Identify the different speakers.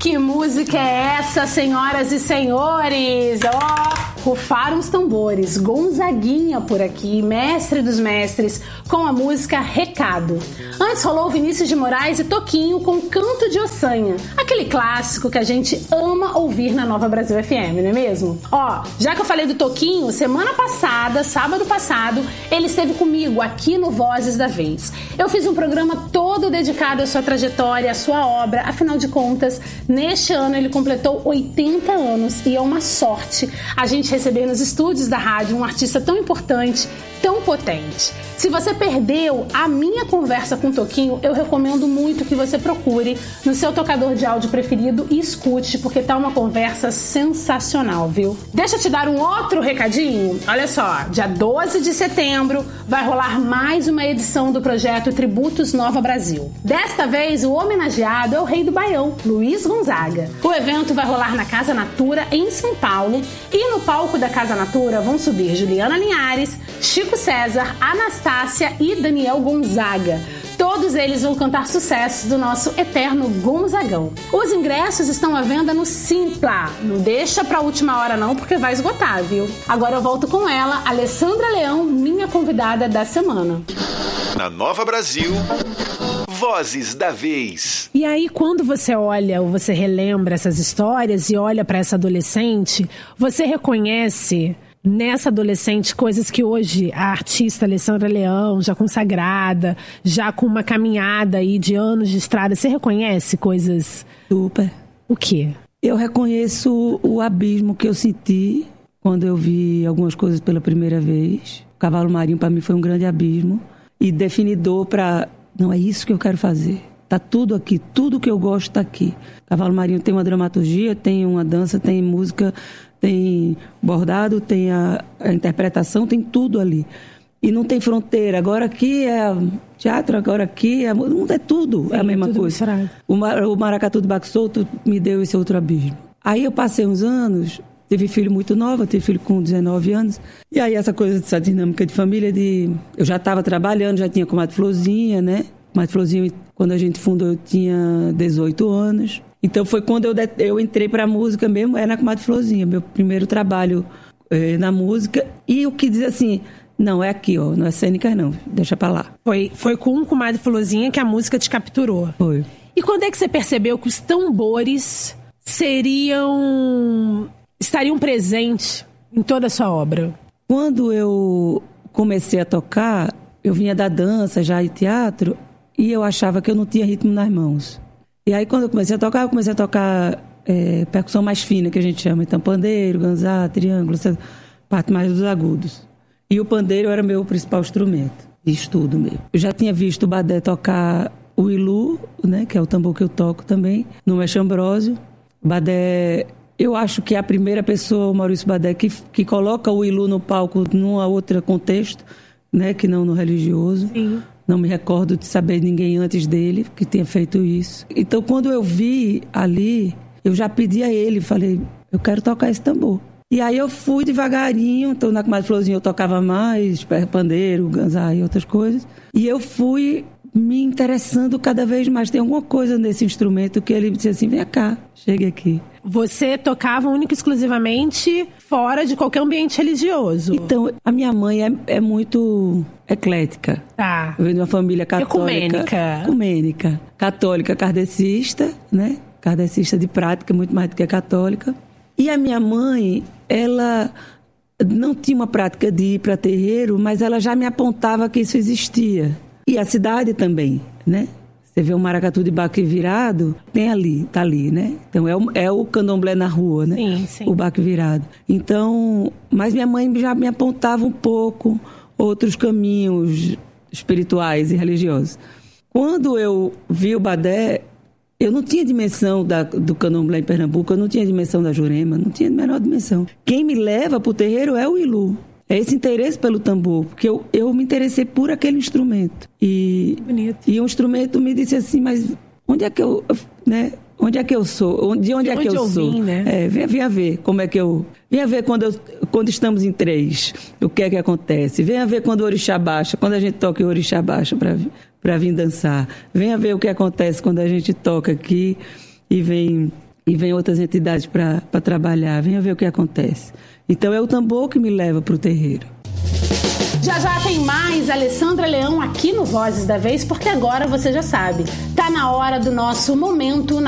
Speaker 1: Que música é essa, senhoras e senhores? Rufaram os tambores, Gonzaguinha por aqui, mestre dos mestres, com a música Recado. Antes rolou Vinícius de Moraes e Toquinho com Canto de Ossanha, aquele clássico que a gente ama ouvir na Nova Brasil FM, não é mesmo? Já que eu falei do Toquinho, semana passada, sábado passado, ele esteve comigo aqui no Vozes da Vez. Eu fiz um programa todo dedicado à sua trajetória, à sua obra, afinal de contas, neste ano ele completou 80 anos e é uma sorte a gente receber nos estúdios da rádio um artista tão importante, tão potente. Se você perdeu a minha conversa com o Toquinho, eu recomendo muito que você procure no seu tocador de áudio preferido e escute, porque tá uma conversa sensacional, viu? Deixa eu te dar um outro recadinho. Olha só, dia 12 de setembro vai rolar mais uma edição do projeto Tributos Nova Brasil. Desta vez, o homenageado é o rei do Baião, Luiz Gonzaga. O evento vai rolar na Casa Natura, em São Paulo, e no palco da Casa Natura vão subir Juliana Linhares, Chico César, Anastácia e Daniel Gonzaga. Todos eles vão cantar sucessos do nosso eterno Gonzagão. Os ingressos estão à venda no Simpla. Não deixa pra última hora não, porque vai esgotar, viu? Agora eu volto com ela, Alessandra Leão, minha convidada da semana.
Speaker 2: Na Nova Brasil, Vozes da Vez.
Speaker 3: E aí, quando você olha ou você relembra essas histórias e olha pra essa adolescente, você reconhece nessa adolescente coisas que hoje a artista Alessandra Leão, já consagrada, já com uma caminhada aí de anos de estrada, você reconhece coisas?
Speaker 4: Super.
Speaker 3: O quê?
Speaker 4: Eu reconheço o abismo que eu senti quando eu vi algumas coisas pela primeira vez. O Cavalo Marinho para mim foi um grande abismo e definidor para, não, é isso que eu quero fazer. Tá tudo aqui, tudo que eu gosto tá aqui. Cavalo Marinho tem uma dramaturgia, tem uma dança, tem música, tem bordado, tem a interpretação, tem tudo ali. E não tem fronteira. Agora aqui é teatro, agora aqui é tudo. Sim, é a mesma coisa. O Maracatu do Baco Solto me deu esse outro abismo. Aí eu passei uns anos, tive filho muito nova, tive filho com 19 anos. E aí essa coisa dessa dinâmica de família, eu já estava trabalhando, já tinha Comadre Florzinha, né? Comadre Florzinha, quando a gente fundou, eu tinha 18 anos. Então foi quando eu entrei para a música mesmo, era na Comadre Florzinha, meu primeiro trabalho na música. E o que diz assim, não, é aqui, ó, não é cênica não, deixa para lá.
Speaker 3: Foi com Comadre Florzinha que a música te capturou.
Speaker 4: Foi.
Speaker 3: E quando é que você percebeu que os tambores estariam presentes em toda a sua obra?
Speaker 4: Quando eu comecei a tocar, eu vinha da dança já e teatro, e eu achava que eu não tinha ritmo nas mãos. E aí, quando eu comecei a tocar percussão mais fina, que a gente chama. Então, pandeiro, ganzá, triângulo, essa parte mais dos agudos. E o pandeiro era meu principal instrumento, de estudo mesmo. Eu já tinha visto o Badé tocar o ilu, né, que é o tambor que eu toco também, no Mestre Ambrósio. O Badé, eu acho que é a primeira pessoa, o Maurício Badé, que coloca o ilu no palco num outro contexto, né, que não no religioso.
Speaker 3: Sim.
Speaker 4: Não me recordo de saber ninguém antes dele que tenha feito isso. Então, quando eu vi ali, eu já pedi a ele, falei, eu quero tocar esse tambor. E aí eu fui devagarinho, então na Comadre Florzinha eu tocava mais, pandeiro, ganzá e outras coisas. E eu fui me interessando cada vez mais. Tem alguma coisa nesse instrumento que ele disse assim, vem cá, chegue aqui.
Speaker 3: Você tocava única e exclusivamente fora de qualquer ambiente religioso?
Speaker 4: Então, a minha mãe é muito eclética.
Speaker 3: Tá.
Speaker 4: Eu venho de uma família católica. Ecumênica. Católica kardecista, né? Kardecista de prática, muito mais do que católica. E a minha mãe, ela não tinha uma prática de ir para terreiro, mas ela já me apontava que isso existia. E a cidade também, né? Você vê um maracatu de baque virado, tem ali, tá ali, né? Então é o candomblé na rua, né?
Speaker 3: Sim, sim.
Speaker 4: O baque virado. Então, mas minha mãe já me apontava um pouco outros caminhos espirituais e religiosos. Quando eu vi o Badé, eu não tinha dimensão do candomblé em Pernambuco, eu não tinha dimensão da Jurema, não tinha a menor dimensão. Quem me leva pro terreiro é o ilu. É esse interesse pelo tambor, porque eu me interessei por aquele instrumento.
Speaker 3: Bonito.
Speaker 4: E o instrumento me disse assim, mas onde é que eu, né? Onde é que eu sou? De onde é que eu sou?
Speaker 3: Vim, né?
Speaker 4: Venha ver como é que eu... Venha ver quando estamos em três, o que é que acontece. Venha ver quando o orixá baixa, quando a gente toca o orixá baixa para vir dançar. Venha ver o que acontece quando a gente toca aqui e vem e vem outras entidades para trabalhar, venha ver o que acontece. Então é o tambor que me leva para o terreiro.
Speaker 1: Já já tem mais Alessandra Leão aqui no Vozes da Vez, porque agora você já sabe, tá na hora do nosso momento